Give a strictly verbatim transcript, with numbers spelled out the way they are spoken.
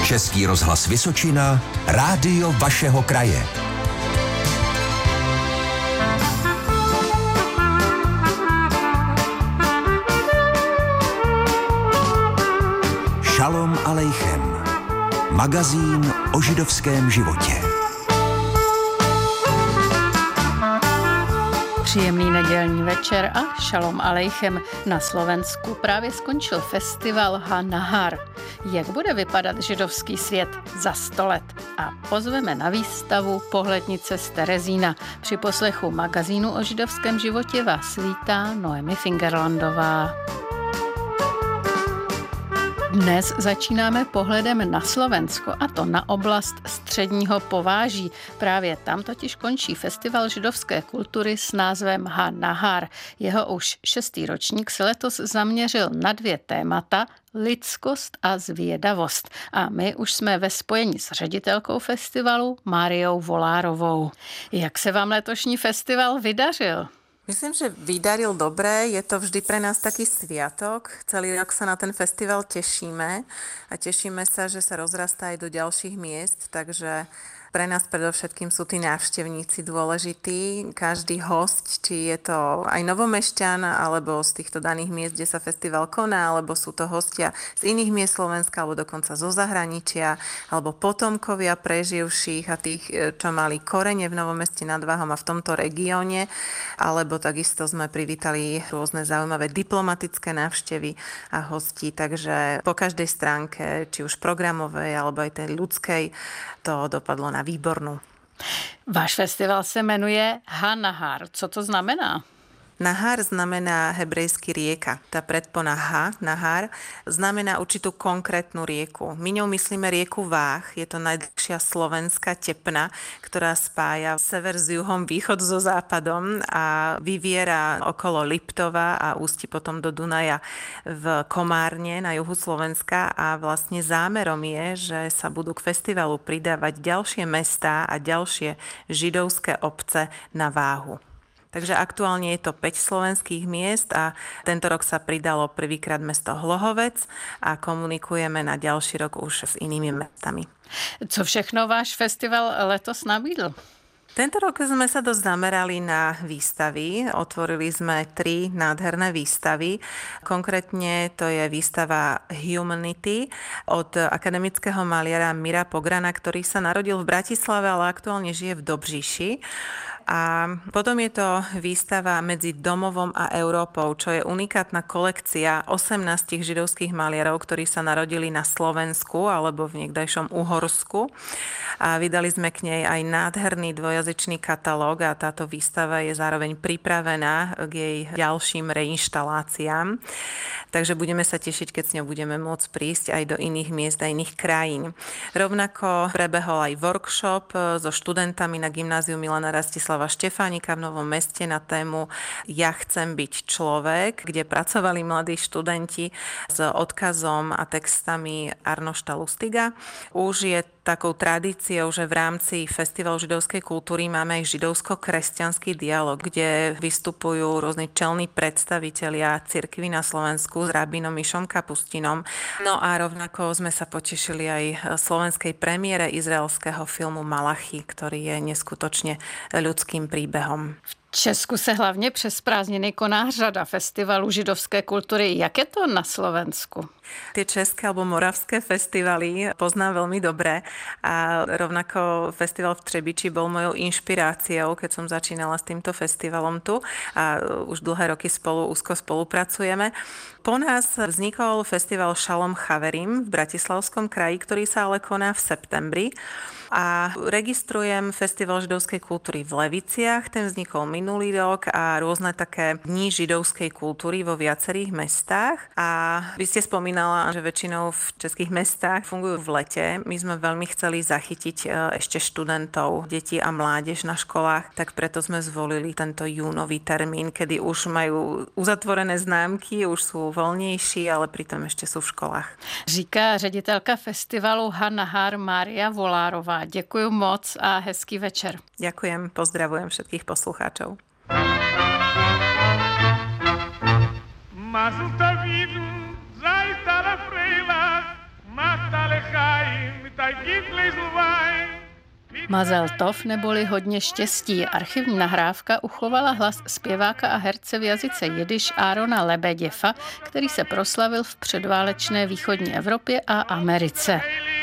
Český rozhlas Vysočina, rádio vašeho kraje. Šalom alejchem. Magazín o židovském životě. Příjemný nedělní večer a šalom alejchem. Na Slovensku právě skončil festival Ha Nahar. Jak bude vypadat židovský svět za sto let? A pozveme na výstavu Pohlednice z Terezína. Při poslechu magazínu o židovském životě vás vítá Noemi Fingerlandová. Dnes začínáme pohledem na Slovensko, a to na oblast středního Pováží. Právě tam totiž končí festival židovské kultury s názvem Ha Nahar. Jeho už šestý ročník se letos zaměřil na dvě témata: lidskost a zvědavost. A my už jsme ve spojení s ředitelkou festivalu Máriou Volárovou. Jak se vám letošní festival vydařil? Myslím, že vydaril dobre, je to vždy pre nás taký sviatok. Celý rok sa na ten festival tešíme a tešíme sa, že sa rozrastá aj do ďalších miest, takže pre nás predovšetkým sú tí návštevníci dôležití. Každý hosť, či je to aj novomešťan, alebo z týchto daných miest, kde sa festival koná, alebo sú to hostia z iných miest Slovenska, alebo dokonca zo zahraničia, alebo potomkovia preživších a tých, čo mali korene v Novom Meste nad Váhom a v tomto regióne, alebo takisto sme privítali rôzne zaujímavé diplomatické návštevy a hostí, takže po každej stránke, či už programovej, alebo aj tej ľudskej, to dopadlo na výbornú. Váš festival se jmenuje Ha Nahar. Co to znamená? Nahar znamená hebrejsky rieka. Tá predpona Ha, Nahar, znamená určitú konkrétnu rieku. My ňou myslíme rieku Váh. Je to najdlhšia slovenská tepna, ktorá spája sever s juhom, východ so západom a vyviera okolo Liptova a ústi potom do Dunaja v Komárne na juhu Slovenska. A vlastne zámerom je, že sa budú k festivalu pridávať ďalšie mestá a ďalšie židovské obce na Váhu. Takže aktuálne je to päť slovenských miest a tento rok sa pridalo prvýkrát mesto Hlohovec a komunikujeme na ďalší rok už s inými mestami. Co všechno váš festival letos nabídl? Tento rok sme sa dosť zamerali na výstavy. Otvorili sme tri nádherné výstavy. Konkrétne to je výstava Humanity od akademického maliara Mira Pograna, ktorý sa narodil v Bratislave, ale aktuálne žije v Dobříši. A potom je to výstava Medzi domovom a Európou, čo je unikátna kolekcia osemnásť židovských maliarov, ktorí sa narodili na Slovensku alebo v niekdajšom Uhorsku. A vydali sme k nej aj nádherný dvojazyčný katalóg a táto výstava je zároveň pripravená k jej ďalším reinštaláciám. Takže budeme sa tešiť, keď s ňou budeme môcť prísť aj do iných miest a iných krajín. Rovnako prebehol aj workshop so študentami na gymnáziu Milana Rastislava Štefánika v Novom Meste na tému Ja chcem byť človek, kde pracovali mladí študenti s odkazom a textami Arnošta Lustiga. Už je takou tradíciou, že v rámci Festivalu židovskej kultúry máme aj židovsko-kresťanský dialog, kde vystupujú rôzni čelní predstavitelia cirkvi na Slovensku s rabínom Mišom Kapustinom. No a rovnako sme sa potešili aj slovenskej premiére izraelského filmu Malachy, ktorý je neskutočne ľudským príbehom. V Česku se hlavně přes prázdniny koná řada festivalů židovské kultury. Jak je to na Slovensku? Tie české alebo moravské festivaly poznám veľmi dobre a rovnako festival v Třebiči bol mojou inšpiráciou, keď som začínala s týmto festivalom tu a už dlhé roky spolu úzko spolupracujeme. Po nás vznikol festival Šalom Chaverim v Bratislavskom kraji, ktorý sa ale koná v septembri. A registrujem Festival židovskej kultúry v Leviciach, ten vznikol minulý rok a rôzne také dni židovskej kultúry vo viacerých mestách. A vy ste spomínala, že väčšinou v českých mestách fungujú v lete. My sme veľmi chceli zachytiť ešte študentov, detí a mládež na školách, tak preto sme zvolili tento júnový termín, kedy už majú uzatvorené známky, už sú voľnejší, ale pritom ešte sú v školách. Říká ředitelka festivalu Ha Nahar Mária Volárová. Děkuji moc a hezký večer. Ďakujem, pozdravujem všetkých poslucháčov. Mas Mazel tov neboli hodně štěstí. Archivní nahrávka uchovala hlas zpěváka a herce v jazyce jidiš Aarona Lebeděva, který se proslavil v předválečné východní Evropě a Americe.